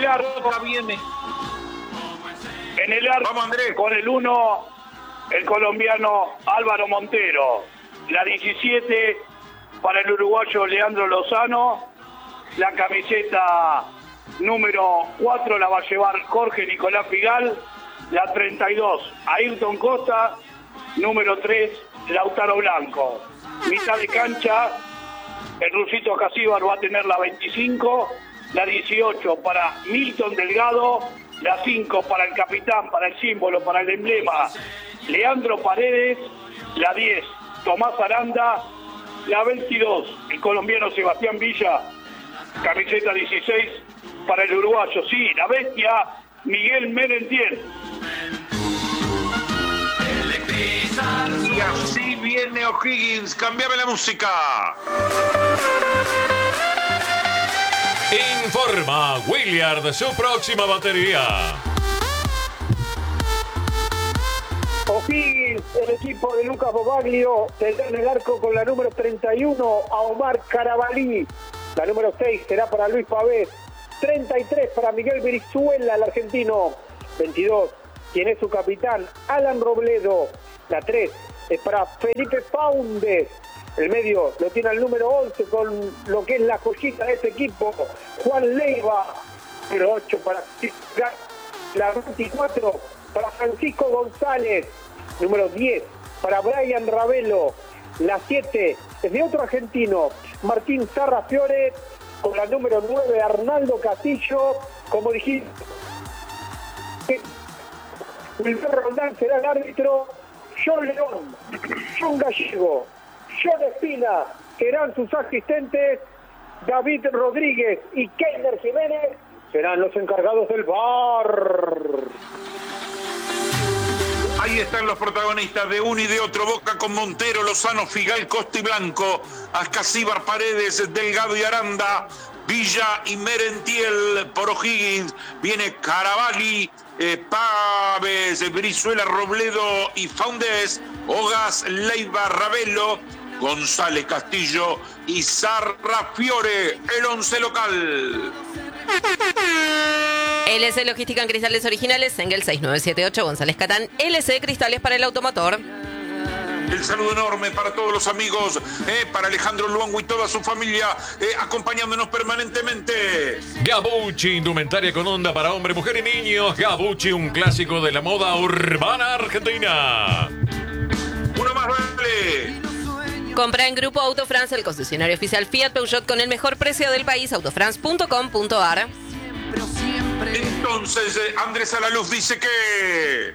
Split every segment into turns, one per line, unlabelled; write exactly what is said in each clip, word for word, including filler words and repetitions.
arco
Boca viene.
En el arco,
Vamos, Andrés.
con el uno, el colombiano Álvaro Montero. La diecisiete para el uruguayo Leandro Lozano. La camiseta número cuatro la va a llevar Jorge Nicolás Figal. La treinta y dos, Ayrton Costa. Número tres, Lautaro Blanco. Mitad de cancha, el rusito Casíbar va a tener la veinticinco. La dieciocho para Milton Delgado. La cinco para el capitán, para el símbolo, para el emblema, Leandro Paredes. La diez, Tomás Aranda. La veintidós, el colombiano Sebastián Villa. Camiseta dieciséis para el uruguayo, sí, la bestia, Miguel Merentiel.
Y así viene O'Higgins. Cambiame la música.
Informa Williard su próxima batería.
O'Higgins, el equipo de Lucas Bobaglio, tendrá en el arco con la número treinta y uno a Omar Carabalí. La número seis será para Luis Pavés. treinta y tres para Miguel Brizuela, el argentino. veintidós, quien es su capitán, Alan Robledo. La tres es para Felipe Faúndez. El medio lo tiene al número once con lo que es la joyita de este equipo, Juan Leiva. Número ocho para la veinticuatro para Francisco González. Número diez para Brian Ravelo. La siete es de otro argentino, Martín Sarrafiore. Con la número nueve, Arnaldo Castillo. Como dijiste, Wilmer Roldán será el árbitro. John León, John Gallego, John Espina serán sus asistentes. David Rodríguez y Keiner Jiménez serán los encargados del V A R.
Ahí están los protagonistas de uno y de otro. Boca con Montero, Lozano, Figal, Costa y Blanco. Ascasíbar, Paredes, Delgado y Aranda. Villa y Merentiel. Por O'Higgins viene Carabalí, eh, Pávez, Brizuela, Robledo y Faúndez. Ogas, Leiva, Ravelo, González, Castillo y Sarrafiore, el once local.
L C Logística en Cristales Originales, Engel seis nueve siete ocho, González Catán, L C Cristales para el automotor.
El saludo enorme para todos los amigos, eh, para Alejandro Luango y toda su familia, eh, acompañándonos permanentemente.
Gabucci, indumentaria con onda para hombre, mujer y niños. Gabucci, un clásico de la moda urbana argentina.
Uno más, vale.
Compra en Grupo Autofrance, el concesionario oficial Fiat Peugeot con el mejor precio del país, autofrance punto com punto a r.
Entonces, eh, Andrés Alaluz dice que...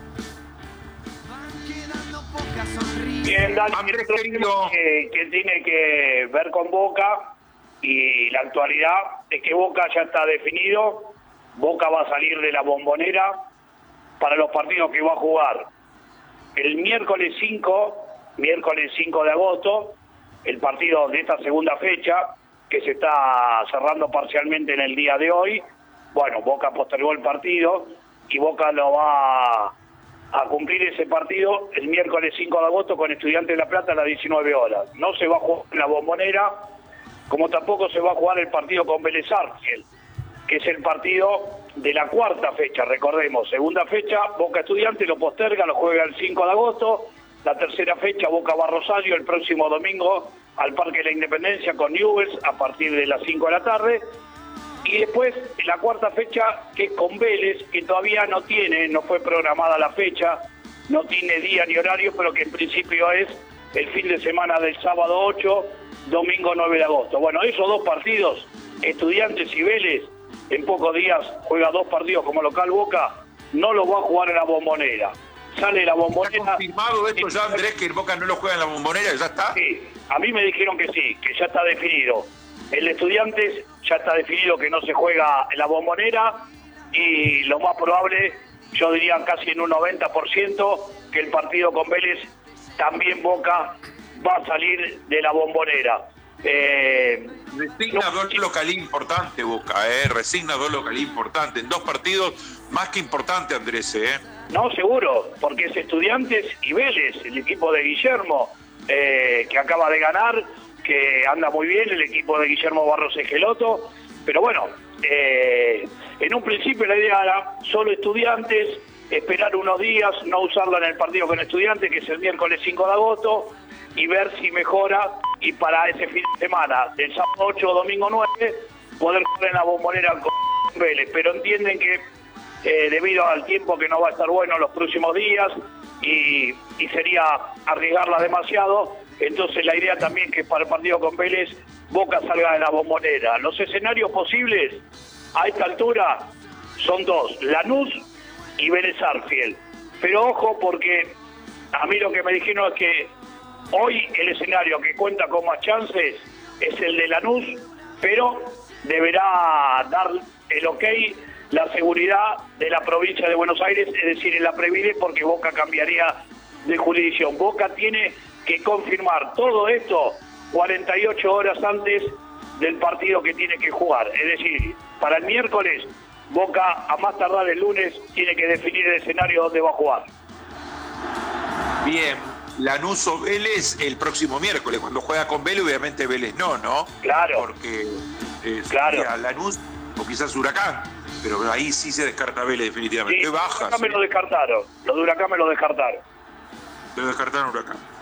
Bien, Dani,
Andrés,
creo
querido.
que, que tiene que ver con Boca y la actualidad es que Boca ya está definido. Boca va a salir de la Bombonera para los partidos que va a jugar el miércoles cinco, miércoles cinco de agosto, el partido de esta segunda fecha que se está cerrando parcialmente en el día de hoy. Bueno, Boca postergó el partido y Boca lo va a cumplir ese partido el miércoles cinco de agosto con Estudiantes de La Plata a las diecinueve horas. No se va a jugar en la Bombonera, como tampoco se va a jugar el partido con Vélez Sarsfield, que es el partido de la cuarta fecha, recordemos, segunda fecha, Boca Estudiantes lo posterga, lo juega el cinco de agosto, la tercera fecha Boca va a Rosario el próximo domingo al Parque de la Independencia con Newell's a partir de las cinco de la tarde, y después la cuarta fecha que es con Vélez, que todavía no tiene, no fue programada la fecha, no tiene día ni horario, pero que en principio es el fin de semana del sábado ocho, domingo nueve de agosto. Bueno, esos dos partidos, Estudiantes y Vélez, en pocos días juega dos partidos como local Boca, no los va a jugar en la Bombonera. Sale la Bombonera.
¿Está confirmado esto ya, Andrés, que el Boca no lo juega en la Bombonera? ¿Ya está?
Sí, a mí me dijeron que sí, que ya está definido. El de Estudiantes ya está definido que no se juega en la Bombonera y lo más probable, yo diría casi en un noventa por ciento, que el partido con Vélez también Boca va a salir de la Bombonera. Eh,
Resigna
no,
dos localidades importantes, Boca, eh. Resigna dos localidades importantes. En dos partidos más que importante, Andrés, eh.
No, seguro, porque es Estudiantes y Vélez, el equipo de Guillermo, eh, que acaba de ganar, que anda muy bien, el equipo de Guillermo Barros Esqueloto, pero bueno, eh, En un principio la idea era solo Estudiantes, esperar unos días, no usarla en el partido con Estudiantes, que es el miércoles cinco de agosto, y ver si mejora, y para ese fin de semana, del sábado ocho o domingo nueve, poder jugar en la Bombonera con Vélez. Pero entienden que eh, debido al tiempo que no va a estar bueno en los próximos días, y, y sería arriesgarla demasiado, entonces la idea también que para el partido con Vélez, Boca salga de la Bombonera. Los escenarios posibles a esta altura son dos, Lanús y Vélez Arfield. Pero ojo, porque a mí lo que me dijeron es que hoy el escenario que cuenta con más chances es el de Lanús, pero deberá dar el ok la seguridad de la provincia de Buenos Aires, es decir, en la Previde, porque Boca cambiaría de jurisdicción. Boca tiene que confirmar todo esto cuarenta y ocho horas antes del partido que tiene que jugar. Es decir, para el miércoles, Boca a más tardar el lunes tiene que definir el escenario donde va a jugar.
Bien, Lanús o Vélez el próximo miércoles, cuando juega con Vélez, obviamente Vélez no, ¿no?
Claro.
Porque eh,
claro.
sería Lanús o quizás Huracán, pero ahí sí se descarta Vélez definitivamente.
Sí,
Qué baja.
Huracán me lo descartaron, los de Huracán me lo descartaron.
Lo descartaron Huracán.